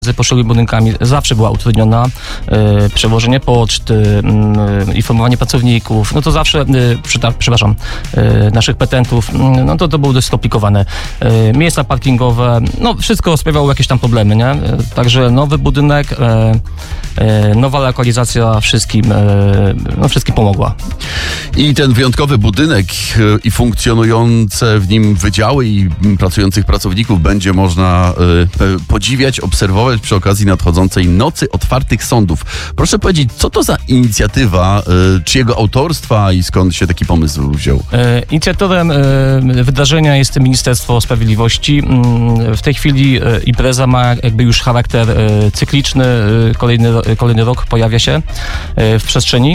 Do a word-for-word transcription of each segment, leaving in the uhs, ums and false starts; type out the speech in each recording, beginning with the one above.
z poszczególnymi budynkami zawsze była utrudniona. E, przewożenie poczt, e, informowanie pracowników, no to zawsze, e, przyta, przepraszam, e, naszych petentów, no to to było dość skomplikowane. E, miejsca parkingowe, no wszystko sprawiało jakieś tam problemy, nie? E, także nowy budynek, e, e, nowa lokalizacja wszystkim, e, no wszystkim pomogła. I ten wyjątkowy budynek e, i funkcjonujące w nim wydziały i pracujących pracowników będzie można e, podziwiać, obserwować przy okazji nadchodzącej Nocy Otwartych Sądów. Proszę powiedzieć, co to za inicjatywa, y, czyjego autorstwa i skąd się taki pomysł wziął? E, inicjatorem e, wydarzenia jest Ministerstwo Sprawiedliwości. Mm, w tej chwili e, impreza ma jakby już charakter e, cykliczny. E, kolejny, kolejny rok pojawia się e, w przestrzeni.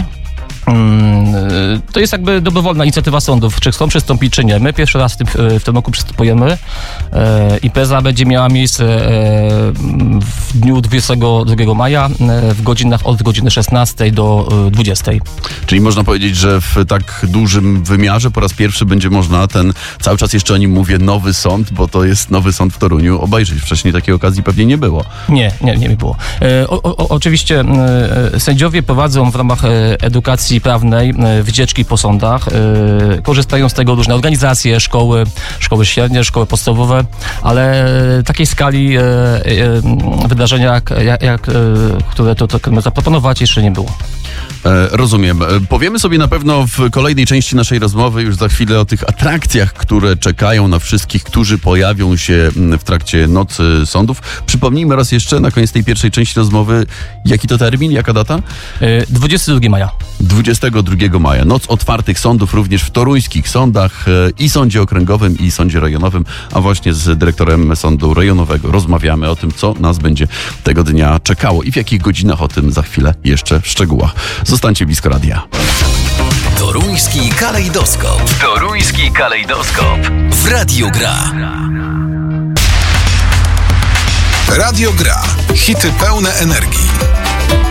To jest jakby dobrowolna inicjatywa sądów, czy chcą przystąpić, czy nie. My pierwszy raz w tym, w tym roku przystępujemy. E, impreza będzie miała miejsce e, w dniu dwudziestego drugiego maja e, w godzinach od godziny szesnastej do dwudziestej. Czyli można powiedzieć, że w tak dużym wymiarze po raz pierwszy będzie można ten, cały czas jeszcze o nim mówię, nowy sąd, bo to jest nowy sąd w Toruniu, obejrzeć. Wcześniej takiej okazji pewnie nie było. Nie, nie, nie było. E, o, o, oczywiście e, sędziowie prowadzą w ramach e, edukacji prawnej e, wycieczki po sądach. E, korzystają z tego różne organizacje, szkoły, szkoły średnie, szkoły podstawowe, ale takiej skali e, e, wydarzenia, jak, jak, jak, e, które to, to chcemy zaproponować, jeszcze nie było. E, rozumiem. E, powiemy sobie na pewno w kolejnej części naszej rozmowy już za chwilę o tych atrakcjach, które czekają na wszystkich, którzy pojawią się w trakcie Nocy Sądów. Przypomnijmy raz jeszcze na koniec tej pierwszej części rozmowy, jaki to termin, jaka data? E, dwudziestego drugiego maja. dwudziestego drugiego maja. Noc Otwartych Sądów również w toruńskich sądach i Sądzie Okręgowym i Sądzie Rejonowym, a właśnie z dyrektorem Sądu Rejonowego rozmawiamy o tym, co nas będzie tego dnia czekało i w jakich godzinach, o tym za chwilę jeszcze w szczegółach. Zostańcie blisko radia. Toruński kalejdoskop. Toruński kalejdoskop. W Radiu Gra. Radio Gra. Hity pełne energii.